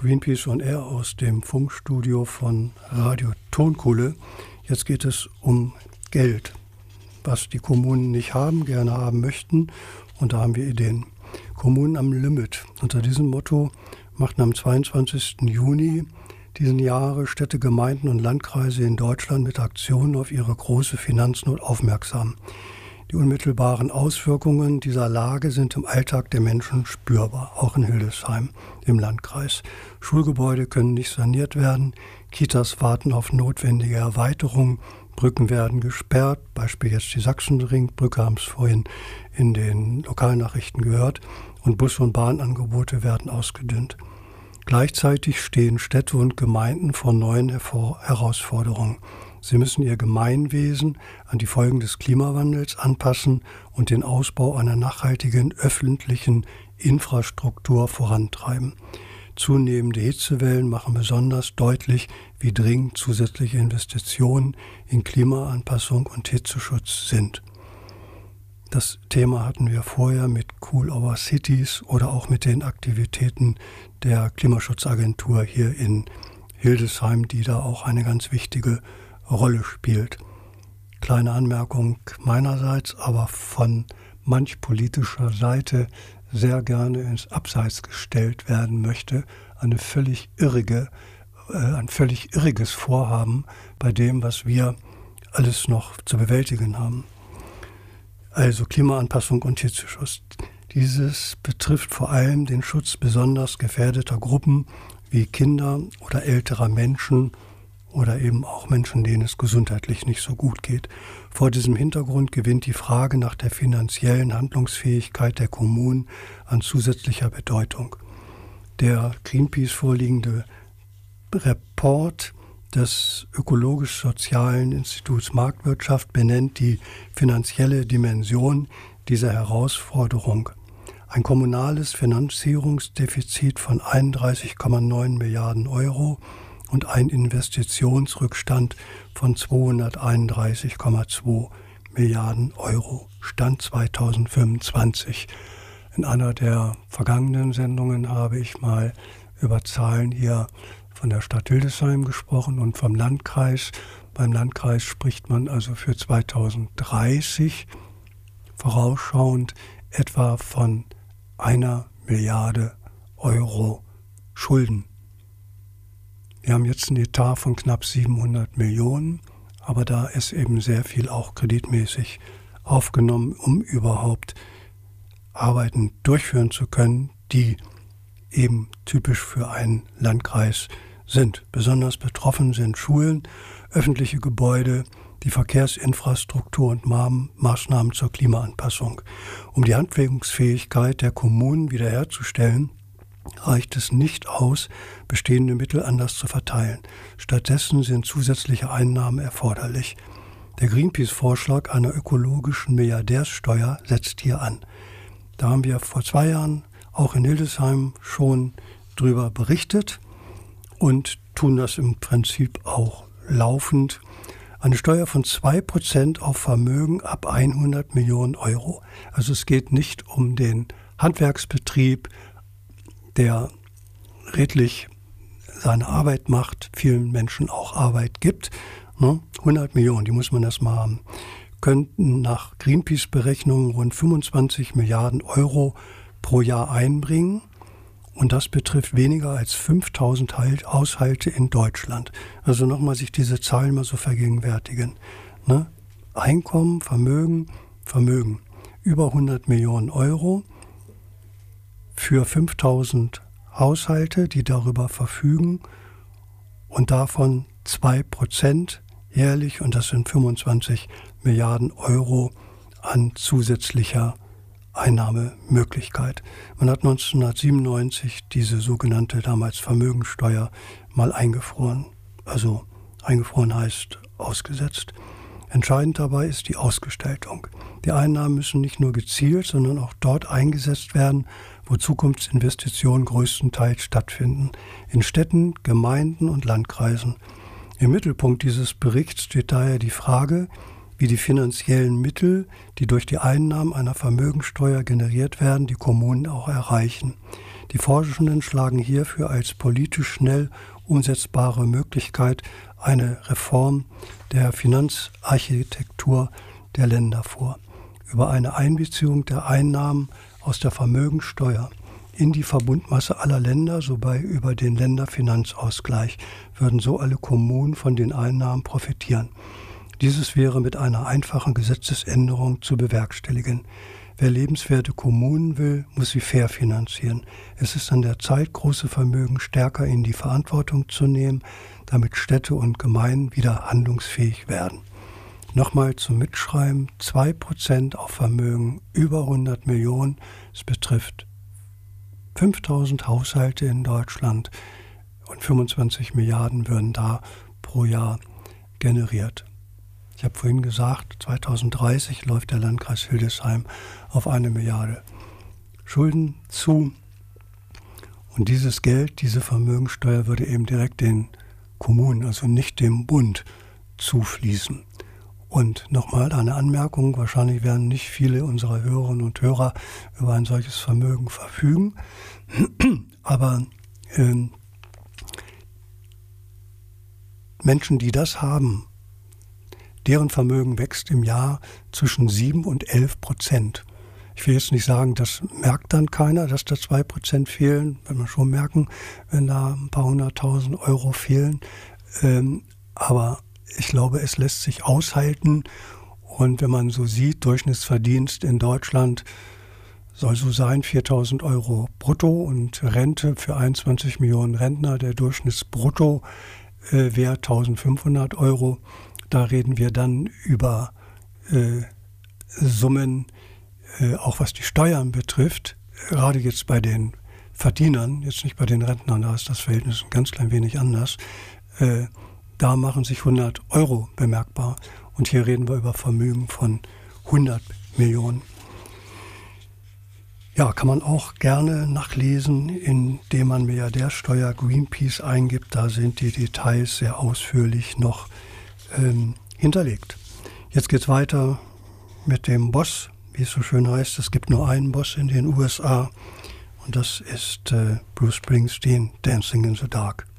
Greenpeace on Air aus dem Funkstudio von Radio Tonkuhle. Jetzt geht es um Geld, was die Kommunen nicht haben, gerne haben möchten. Und da haben wir Ideen. Kommunen am Limit. Unter diesem Motto machten am 22. Juni diesen Jahres Städte, Gemeinden und Landkreise in Deutschland mit Aktionen auf ihre große Finanznot aufmerksam. Die unmittelbaren Auswirkungen dieser Lage sind im Alltag der Menschen spürbar, auch in Hildesheim im Landkreis. Schulgebäude können nicht saniert werden, Kitas warten auf notwendige Erweiterungen, Brücken werden gesperrt, Beispiel jetzt die Sachsenringbrücke, haben es vorhin in den Lokalnachrichten gehört, und Bus- und Bahnangebote werden ausgedünnt. Gleichzeitig stehen Städte und Gemeinden vor neuen Herausforderungen. Sie müssen ihr Gemeinwesen an die Folgen des Klimawandels anpassen und den Ausbau einer nachhaltigen öffentlichen Infrastruktur vorantreiben. Zunehmende Hitzewellen machen besonders deutlich, wie dringend zusätzliche Investitionen in Klimaanpassung und Hitzeschutz sind. Das Thema hatten wir vorher mit Cool Our Cities oder auch mit den Aktivitäten der Klimaschutzagentur hier in Hildesheim, die da auch eine ganz wichtige Rolle spielt. Kleine Anmerkung meinerseits, aber von manch politischer Seite sehr gerne ins Abseits gestellt werden möchte. Ein völlig irriges Vorhaben bei dem, was wir alles noch zu bewältigen haben. Also Klimaanpassung und Hitzeschutz. Dieses betrifft vor allem den Schutz besonders gefährdeter Gruppen wie Kinder oder älterer Menschen oder eben auch Menschen, denen es gesundheitlich nicht so gut geht. Vor diesem Hintergrund gewinnt die Frage nach der finanziellen Handlungsfähigkeit der Kommunen an zusätzlicher Bedeutung. Der Greenpeace vorliegende Report des Ökologisch-Sozialen Instituts Marktwirtschaft benennt die finanzielle Dimension dieser Herausforderung. Ein kommunales Finanzierungsdefizit von 31,9 Milliarden Euro und ein Investitionsrückstand von 231,2 Milliarden Euro. Stand 2025. In einer der vergangenen Sendungen habe ich mal über Zahlen hier von der Stadt Hildesheim gesprochen und vom Landkreis. Beim Landkreis spricht man also für 2030 vorausschauend etwa von 1 Milliarde Euro Schulden. Wir haben jetzt einen Etat von knapp 700 Millionen, aber da ist eben sehr viel auch kreditmäßig aufgenommen, um überhaupt Arbeiten durchführen zu können, die eben typisch für einen Landkreis sind. Besonders betroffen sind Schulen, öffentliche Gebäude, die Verkehrsinfrastruktur und Maßnahmen zur Klimaanpassung. Um die Handlungsfähigkeit der Kommunen wiederherzustellen, reicht es nicht aus, bestehende Mittel anders zu verteilen. Stattdessen sind zusätzliche Einnahmen erforderlich. Der Greenpeace-Vorschlag einer ökologischen Milliardärssteuer setzt hier an. Da haben wir vor 2 Jahren auch in Hildesheim schon drüber berichtet und tun das im Prinzip auch laufend. Eine Steuer von 2% auf Vermögen ab 100 Millionen Euro. Also es geht nicht um den Handwerksbetrieb, der redlich seine Arbeit macht, vielen Menschen auch Arbeit gibt. 100 Millionen, die muss man erstmal haben. Könnten nach Greenpeace-Berechnungen rund 25 Milliarden Euro pro Jahr einbringen. Und das betrifft weniger als 5000 Haushalte in Deutschland. Also nochmal sich diese Zahlen mal so vergegenwärtigen. Einkommen, Vermögen. Über 100 Millionen Euro für 5000 Haushalte, die darüber verfügen. Und davon 2% jährlich, und das sind 25 Milliarden Euro an zusätzlicher Einnahmemöglichkeit. Man hat 1997 diese sogenannte damals Vermögensteuer mal eingefroren. Also eingefroren heißt ausgesetzt. Entscheidend dabei ist die Ausgestaltung. Die Einnahmen müssen nicht nur gezielt, sondern auch dort eingesetzt werden, wo Zukunftsinvestitionen größtenteils stattfinden. In Städten, Gemeinden und Landkreisen. Im Mittelpunkt dieses Berichts steht daher die Frage, wie die finanziellen Mittel, die durch die Einnahmen einer Vermögensteuer generiert werden, die Kommunen auch erreichen. Die Forschenden schlagen hierfür als politisch schnell umsetzbare Möglichkeit eine Reform der Finanzarchitektur der Länder vor. Über eine Einbeziehung der Einnahmen aus der Vermögensteuer in die Verbundmasse aller Länder sowie über den Länderfinanzausgleich würden so alle Kommunen von den Einnahmen profitieren. Dieses wäre mit einer einfachen Gesetzesänderung zu bewerkstelligen. Wer lebenswerte Kommunen will, muss sie fair finanzieren. Es ist an der Zeit, große Vermögen stärker in die Verantwortung zu nehmen, damit Städte und Gemeinden wieder handlungsfähig werden. Nochmal zum Mitschreiben: 2% auf Vermögen über 100 Millionen. Es betrifft 5000 Haushalte in Deutschland und 25 Milliarden würden da pro Jahr generiert. Ich habe vorhin gesagt, 2030 läuft der Landkreis Hildesheim auf 1 Milliarde Schulden zu. Und dieses Geld, diese Vermögensteuer würde eben direkt den Kommunen, also nicht dem Bund, zufließen. Und nochmal eine Anmerkung: Wahrscheinlich werden nicht viele unserer Hörerinnen und Hörer über ein solches Vermögen verfügen. Aber Menschen, die das haben, deren Vermögen wächst im Jahr zwischen 7 und 11%. Ich will jetzt nicht sagen, das merkt dann keiner, dass da 2% fehlen. Wird man schon merken, wenn da ein paar 100.000 Euro fehlen. Aber ich glaube, es lässt sich aushalten. Und wenn man so sieht, Durchschnittsverdienst in Deutschland soll so sein, 4.000 Euro brutto und Rente für 21 Millionen Rentner. Der Durchschnittsbrutto wäre 1.500 Euro. Da reden wir dann über Summen, auch was die Steuern betrifft, gerade jetzt bei den Verdienern, jetzt nicht bei den Rentnern, da ist das Verhältnis ein ganz klein wenig anders. Da machen sich 100 Euro bemerkbar. Und hier reden wir über Vermögen von 100 Millionen. Ja, kann man auch gerne nachlesen, indem man Milliardärsteuer Greenpeace eingibt. Da sind die Details sehr ausführlich noch hinterlegt. Jetzt geht's weiter mit dem Boss, wie es so schön heißt. Es gibt nur einen Boss in den USA und das ist Bruce Springsteen, Dancing in the Dark.